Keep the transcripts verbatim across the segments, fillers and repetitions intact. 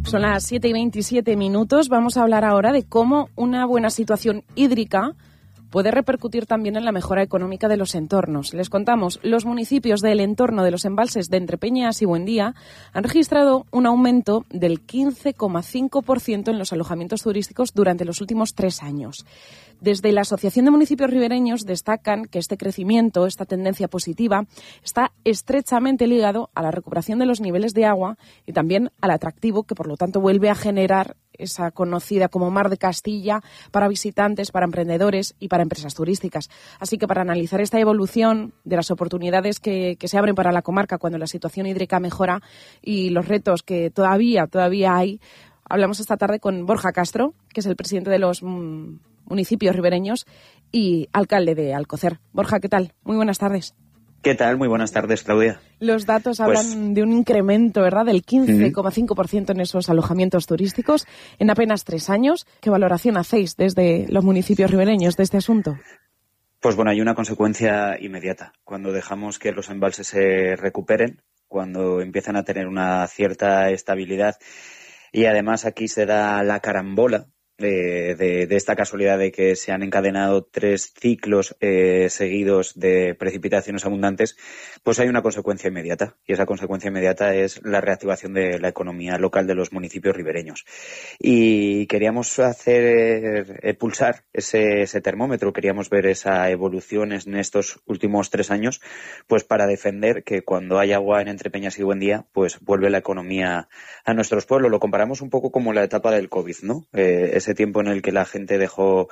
Son las siete y veintisiete minutos. Vamos a hablar ahora de cómo una buena situación hídrica puede repercutir también en la mejora económica de los entornos. Les contamos, los municipios del entorno de los embalses de Entrepeñas y Buendía han registrado un aumento del quince coma cinco por ciento en los alojamientos turísticos durante los últimos tres años. Desde la Asociación de Municipios Ribereños destacan que este crecimiento, esta tendencia positiva, está estrechamente ligado a la recuperación de los niveles de agua y también al atractivo que, por lo tanto, vuelve a generar esa conocida como Mar de Castilla para visitantes, para emprendedores y para empresas turísticas. Así que para analizar esta evolución de las oportunidades que, que se abren para la comarca cuando la situación hídrica mejora y los retos que todavía, todavía hay, hablamos esta tarde con Borja Castro, que es el presidente de los mmm, municipios ribereños y alcalde de Alcocer. Borja, ¿qué tal? Muy buenas tardes. ¿Qué tal? Muy buenas tardes, Claudia. Los datos hablan pues, de un incremento, ¿verdad?, del quince coma cinco por ciento en esos alojamientos turísticos en apenas tres años. ¿Qué valoración hacéis desde los municipios ribereños de este asunto? Pues bueno, hay una consecuencia inmediata. Cuando dejamos que los embalses se recuperen, cuando empiezan a tener una cierta estabilidad y además aquí se da la carambola De, de, de esta casualidad de que se han encadenado tres ciclos eh, seguidos de precipitaciones abundantes, pues hay una consecuencia inmediata. Y esa consecuencia inmediata es la reactivación de la economía local de los municipios ribereños. Y queríamos hacer eh, pulsar ese, ese termómetro, queríamos ver esa evolución en estos últimos tres años, pues para defender que cuando hay agua en Entrepeñas y Buendía, pues vuelve la economía a nuestros pueblos. Lo comparamos un poco como la etapa del COVID, ¿no? Eh, ese tiempo en el que la gente dejó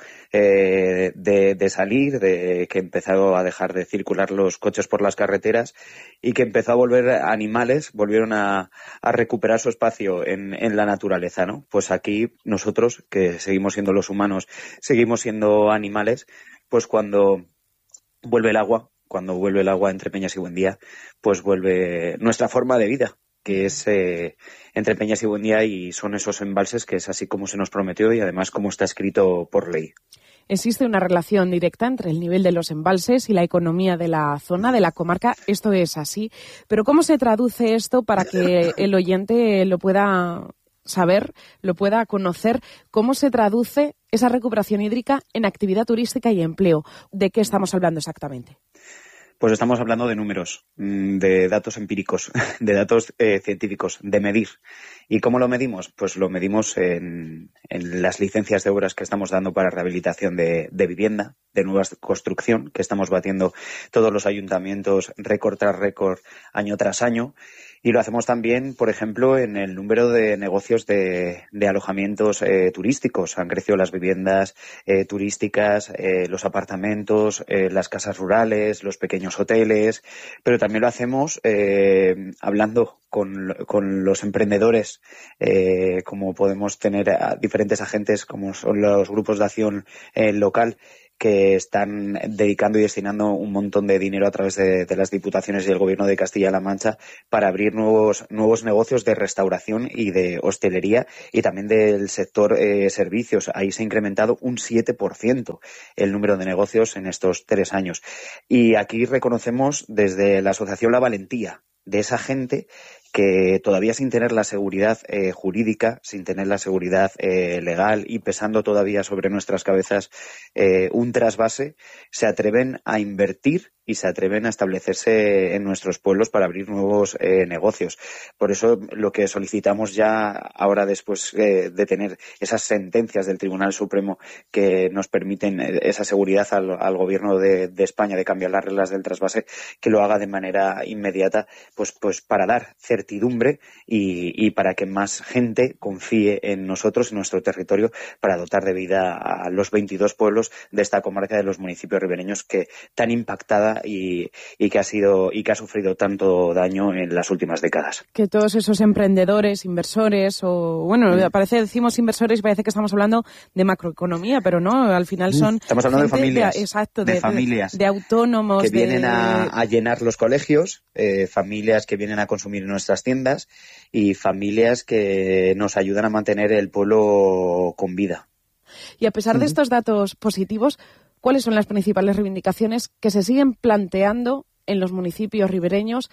eh, de, de salir, de que empezó a dejar de circular los coches por las carreteras y que empezó a volver animales, volvieron a, a recuperar su espacio en, en la naturaleza, ¿no? Pues aquí nosotros, que seguimos siendo los humanos, seguimos siendo animales, pues cuando vuelve el agua, cuando vuelve el agua entre Peñas y Buendía, pues vuelve nuestra forma de vida, que es eh, entre Peñas y Buendía, y son esos embalses que es así como se nos prometió y además como está escrito por ley. ¿Existe una relación directa entre el nivel de los embalses y la economía de la zona, de la comarca? Esto es así. Pero ¿cómo se traduce esto para que el oyente lo pueda saber, lo pueda conocer? ¿Cómo se traduce esa recuperación hídrica en actividad turística y empleo? ¿De qué estamos hablando exactamente? Pues estamos hablando de números, de datos empíricos, de datos eh, científicos, de medir. ¿Y cómo lo medimos? Pues lo medimos en, en las licencias de obras que estamos dando para rehabilitación de, de vivienda, de nueva construcción, que estamos batiendo todos los ayuntamientos récord tras récord, año tras año. Y lo hacemos también, por ejemplo, en el número de negocios de, de alojamientos eh, turísticos. Han crecido las viviendas eh, turísticas, eh, los apartamentos, eh, las casas rurales, los pequeños hoteles, pero también lo hacemos eh, hablando con, con los emprendedores, eh, como podemos tener a diferentes agentes, como son los grupos de acción eh, local, que están dedicando y destinando un montón de dinero a través de, de las diputaciones y el Gobierno de Castilla-La Mancha para abrir nuevos nuevos negocios de restauración y de hostelería y también del sector eh, servicios. Ahí se ha incrementado un siete por ciento el número de negocios en estos tres años. Y aquí reconocemos desde la Asociación la valentía de esa gente que todavía sin tener la seguridad eh, jurídica, sin tener la seguridad eh, legal y pesando todavía sobre nuestras cabezas eh, un trasvase, se atreven a invertir y se atreven a establecerse en nuestros pueblos para abrir nuevos eh, negocios. Por eso lo que solicitamos ya ahora, después eh, de tener esas sentencias del Tribunal Supremo que nos permiten esa seguridad al, al Gobierno de, de España de cambiar las reglas del trasvase, que lo haga de manera inmediata, pues, pues para dar certidumbre y, y para que más gente confíe en nosotros, en nuestro territorio, para dotar de vida a los veintidós pueblos de esta comarca de los municipios ribereños que tan impactada Y, y que ha sido y que ha sufrido tanto daño en las últimas décadas. Que todos esos emprendedores, inversores, o bueno, mm. parece decimos inversores y parece que estamos hablando de macroeconomía, pero no, al final son estamos hablando de familias, de, exacto, de, de familias, de, de autónomos que de... vienen a, a llenar los colegios, eh, familias que vienen a consumir en nuestras tiendas y familias que nos ayudan a mantener el pueblo con vida. Y a pesar mm. de estos datos positivos, ¿cuáles son las principales reivindicaciones que se siguen planteando en los municipios ribereños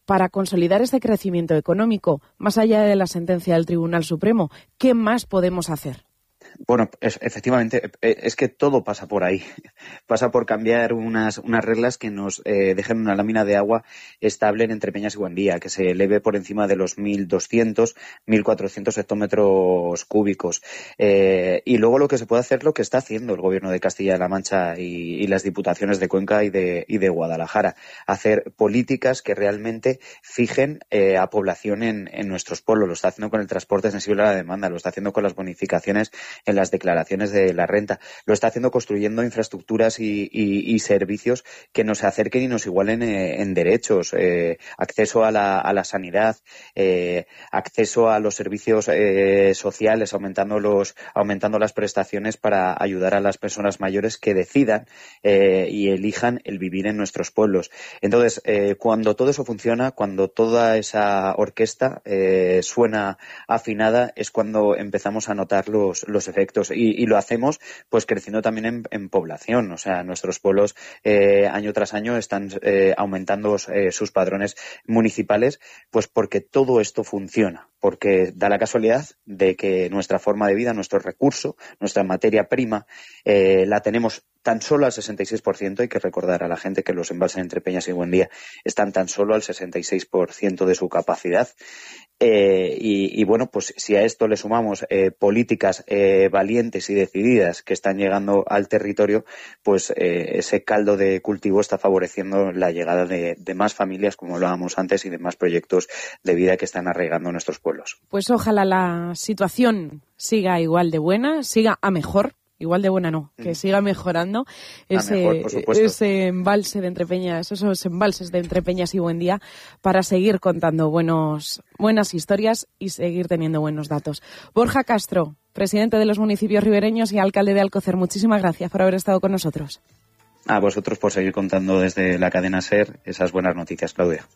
para consolidar este crecimiento económico, más allá de la sentencia del Tribunal Supremo, ¿qué más podemos hacer? Bueno, es, efectivamente, es que todo pasa por ahí. Pasa por cambiar unas, unas reglas que nos eh, dejen una lámina de agua estable en Entrepeñas y Buendía, que se eleve por encima de los mil doscientos, mil cuatrocientos hectómetros cúbicos. Eh, y luego lo que se puede hacer, lo que está haciendo el Gobierno de Castilla-La Mancha y, y las diputaciones de Cuenca y de, y de Guadalajara. Hacer políticas que realmente fijen eh, a población en, en nuestros pueblos. Lo está haciendo con el transporte sensible a la demanda, lo está haciendo con las bonificaciones en las declaraciones de la renta. Lo está haciendo construyendo infraestructuras y, y, y servicios que nos acerquen y nos igualen eh, en derechos, eh, acceso a la, a la sanidad, eh, acceso a los servicios eh, sociales, aumentando los, aumentando las prestaciones para ayudar a las personas mayores que decidan eh, y elijan el vivir en nuestros pueblos. Entonces, eh, cuando todo eso funciona, cuando toda esa orquesta eh, suena afinada, es cuando empezamos a notar los, los efectos y, y lo hacemos pues creciendo también en, en población. O sea, nuestros pueblos eh, año tras año están eh, aumentando eh, sus padrones municipales, pues porque todo esto funciona, porque da la casualidad de que nuestra forma de vida, nuestro recurso, nuestra materia prima, eh, la tenemos tan solo al sesenta y seis por ciento. Hay que recordar a la gente que los embalses entre Peñas y Buendía están tan solo al sesenta y seis por ciento de su capacidad. Eh, y, y bueno, pues si a esto le sumamos eh, políticas eh, valientes y decididas que están llegando al territorio, pues eh, ese caldo de cultivo está favoreciendo la llegada de, de más familias, como hablábamos antes, y de más proyectos de vida que están arraigando nuestros pueblos. Pues ojalá la situación siga igual de buena, siga a mejor. Igual de buena no, que siga mejorando ese, mejor, ese embalse de Entrepeñas, esos embalses de Entrepeñas y Buendía, para seguir contando buenos, buenas historias y seguir teniendo buenos datos. Borja Castro, presidente de los municipios ribereños y alcalde de Alcocer, muchísimas gracias por haber estado con nosotros. A vosotros por seguir contando desde la cadena SER esas buenas noticias, Claudia.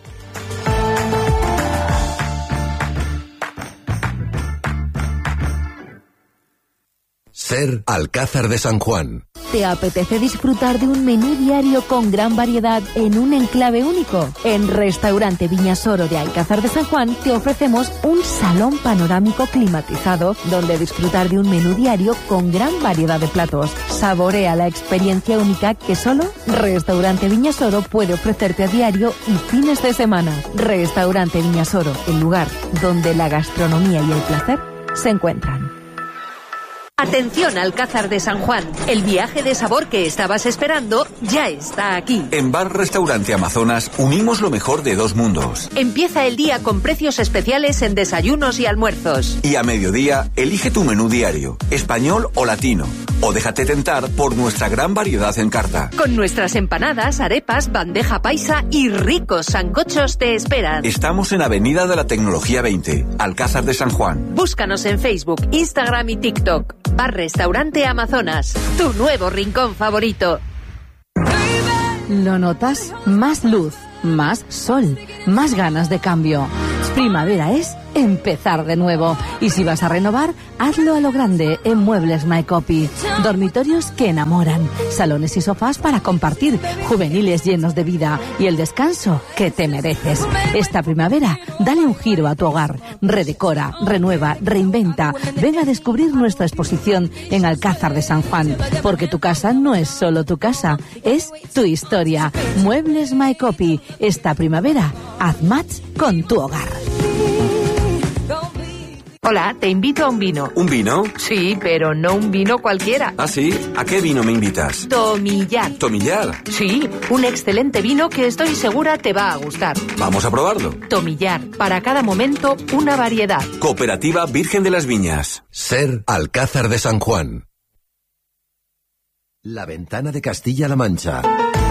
SER Alcázar de San Juan. ¿Te apetece disfrutar de un menú diario con gran variedad en un enclave único? En Restaurante Viñasoro de Alcázar de San Juan te ofrecemos un salón panorámico climatizado donde disfrutar de un menú diario con gran variedad de platos. Saborea la experiencia única que solo Restaurante Viñasoro puede ofrecerte a diario y fines de semana. Restaurante Viñasoro, el lugar donde la gastronomía y el placer se encuentran. Atención, Alcázar de San Juan. El viaje de sabor que estabas esperando ya está aquí. En Bar Restaurante Amazonas unimos lo mejor de dos mundos. Empieza el día con precios especiales en desayunos y almuerzos. Y a mediodía, elige tu menú diario, español o latino. O déjate tentar por nuestra gran variedad en carta. Con nuestras empanadas, arepas, bandeja paisa y ricos sancochos te esperan. Estamos en Avenida de la Tecnología veinte, Alcázar de San Juan. Búscanos en Facebook, Instagram y TikTok. Bar Restaurante Amazonas, tu nuevo rincón favorito. ¿Lo notas? Más luz, más sol, más ganas de cambio. Primavera es empezar de nuevo. Y si vas a renovar, hazlo a lo grande en Muebles My Copy. Dormitorios que enamoran, salones y sofás para compartir, juveniles llenos de vida y el descanso que te mereces. Esta primavera, dale un giro a tu hogar. Redecora, renueva, reinventa. Ven a descubrir nuestra exposición en Alcázar de San Juan. Porque tu casa no es solo tu casa, es tu historia. Muebles My Copy. Esta primavera, haz match con tu hogar. Hola, te invito a un vino. ¿Un vino? Sí, pero no un vino cualquiera. ¿Ah, sí? ¿A qué vino me invitas? Tomillar. ¿Tomillar? Sí, un excelente vino que estoy segura te va a gustar. Vamos a probarlo. Tomillar, para cada momento una variedad. Cooperativa Virgen de las Viñas. SER Alcázar de San Juan. La Ventana de Castilla-La Mancha.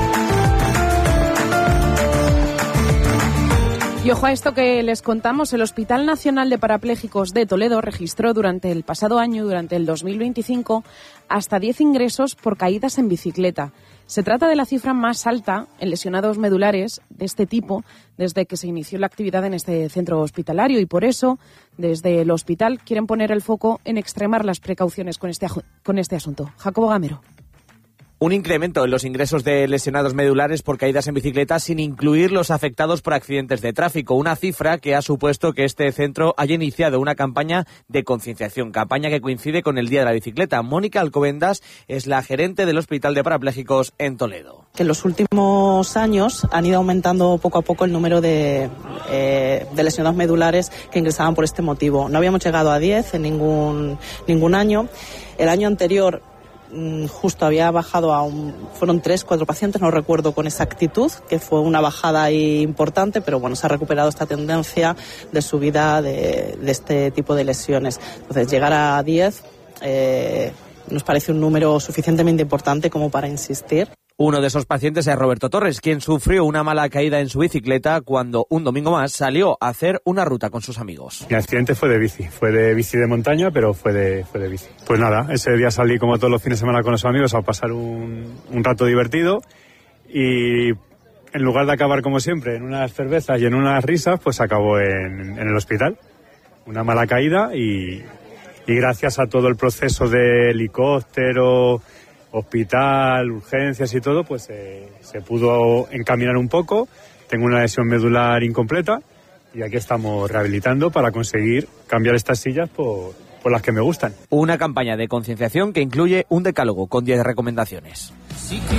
Y ojo a esto que les contamos, el Hospital Nacional de Parapléjicos de Toledo registró durante el pasado año, durante el dos mil veinticinco, hasta diez ingresos por caídas en bicicleta. Se trata de la cifra más alta en lesionados medulares de este tipo desde que se inició la actividad en este centro hospitalario y por eso, desde el hospital, quieren poner el foco en extremar las precauciones con este, con este asunto. Jacobo Gamero. Un incremento en los ingresos de lesionados medulares por caídas en bicicleta sin incluir los afectados por accidentes de tráfico. Una cifra que ha supuesto que este centro haya iniciado una campaña de concienciación, campaña que coincide con el Día de la Bicicleta. Mónica Alcobendas es la gerente del Hospital de Parapléjicos en Toledo. Que en los últimos años han ido aumentando poco a poco el número de, eh, de lesionados medulares que ingresaban por este motivo. No habíamos llegado a diez en ningún, ningún año. El año anterior justo había bajado a un, fueron tres, cuatro pacientes, no recuerdo con exactitud, que fue una bajada ahí importante, pero bueno, se ha recuperado esta tendencia de subida de, de este tipo de lesiones. Entonces, llegar a diez eh, nos parece un número suficientemente importante como para insistir. Uno de esos pacientes es Roberto Torres, quien sufrió una mala caída en su bicicleta cuando un domingo más salió a hacer una ruta con sus amigos. Mi accidente fue de bici, fue de bici de montaña, pero fue de, fue de bici. Pues nada, ese día salí como todos los fines de semana con los amigos a pasar un, un rato divertido y en lugar de acabar como siempre en unas cervezas y en unas risas, pues acabó en, en el hospital. Una mala caída y, y gracias a todo el proceso de helicóptero, hospital, urgencias y todo, pues eh, se pudo encaminar un poco. Tengo una lesión medular incompleta y aquí estamos rehabilitando para conseguir cambiar estas sillas por, por las que me gustan. Una campaña de concienciación que incluye un decálogo con diez recomendaciones.